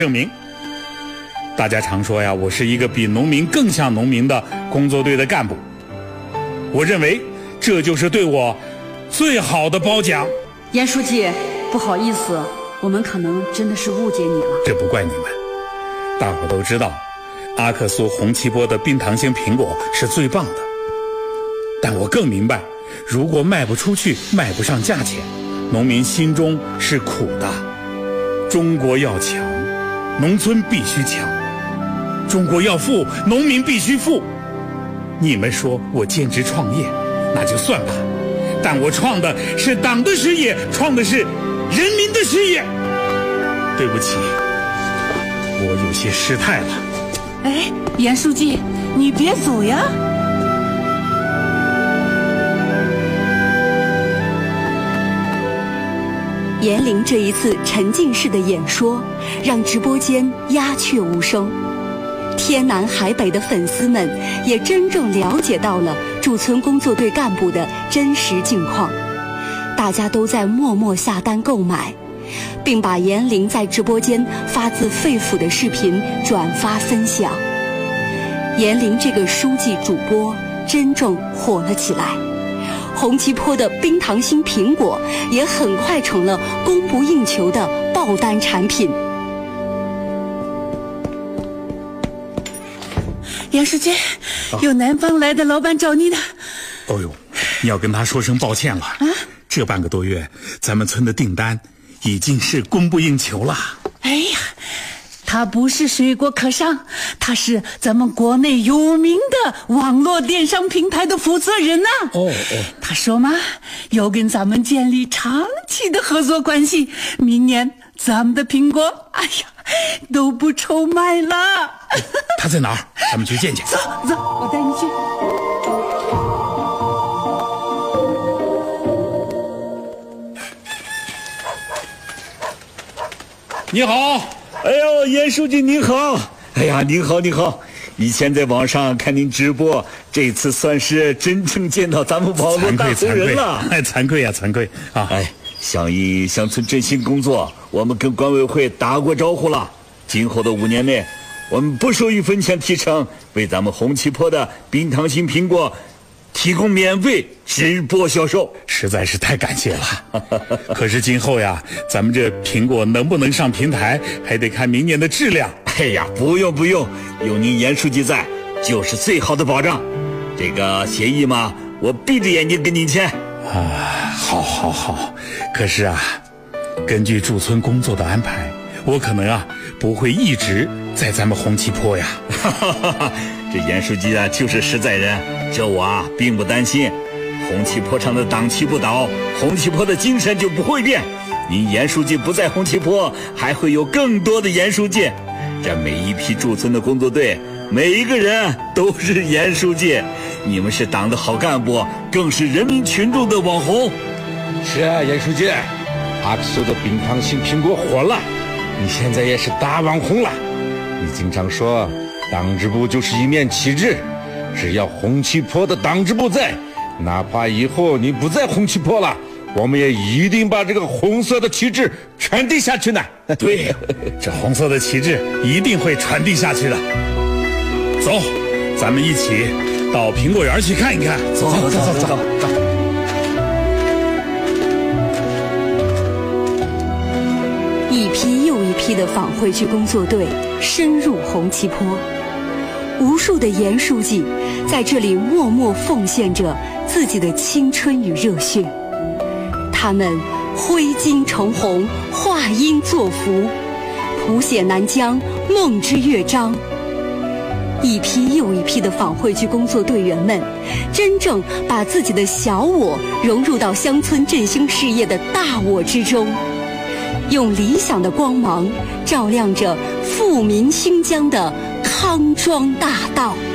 证明。大家常说呀，我是一个比农民更像农民的工作队的干部。我认为这就是对我最好的褒奖。 严书记，不好意思，我们可能真的是误解你了。 这不怪你们，大伙都知道，阿克苏红旗坡的冰糖型苹果是最棒的。但我更明白，如果卖不出去，卖不上价钱，农民心中是苦的。中国要强，农村必须强；中国要富，农民必须富。你们说我兼职创业，那就算吧，但我创的是党的事业，创的是人民的事业。对不起，我有些失态了。 哎，严书记，你别走呀。 严玲这一次沉浸式的演说，让直播间鸦雀无声。天南海北的粉丝们也真正了解到了驻村工作队干部的真实境况，大家都在默默下单购买，并把严玲在直播间发自肺腑的视频转发分享。严玲这个书记主播真正火了起来，红旗坡的冰糖心苹果也很快成了供不应求的爆单产品。 严书记，有南方来的老板找你的。 哦呦，你要跟他说声抱歉了。这半个多月，咱们村的订单已经是供不应求了。 哎呀，他不是水果客商，他是咱们国内有名的网络电商平台的负责人呐。他说嘛，要跟咱们建立长期的合作关系，明年咱们的苹果，哎呀，都不愁卖了。 他在哪儿？咱们去见见。 走，我带你去。 你好。 哎呦，严书记您好！哎呀，您好，您好！以前在网上看您直播，这次算是真正见到咱们网络大红人了。 惭愧呀，惭愧啊！ 响应乡村振兴工作，我们跟管委会打过招呼了。今后的5年内，我们不收1分钱提成，为咱们红旗坡的冰糖心苹果提供免费直播销售， 实在是太感谢了。可是今后呀，咱们这苹果能不能上平台，还得看明年的质量。 哎呀，不用，有您严书记在，就是最好的保障。这个协议嘛，我闭着眼睛跟您签。 好。可是啊，根据驻村工作的安排，我可能不会一直在咱们红旗坡呀。 这严书记就是实在人，这我并不担心。红旗坡上的党旗不倒，红旗坡的精神就不会变。您严书记不在红旗坡，还会有更多的严书记。这每一批驻村的工作队，每一个人都是严书记。你们是党的好干部，更是人民群众的网红。 是啊，严书记，阿克苏的冰糖心苹果火了，你现在也是大网红了。你经常说党支部就是一面旗帜，只要红旗坡的党支部在，哪怕以后你不在红旗坡了，我们也一定把这个红色的旗帜传递下去呢。 对，这红色的旗帜一定会传递下去的。走，咱们一起到苹果园去看一看。走。 一批又一批的访会区工作队深入红旗坡，无数的严书记在这里默默奉献着自己的青春与热血。他们挥金成红，画鹰作福，谱写南疆梦之乐章。一批又一批的访会区工作队员们，真正把自己的小我融入到乡村振兴事业的大我之中，用理想的光芒照亮着富民兴疆的康庄大道。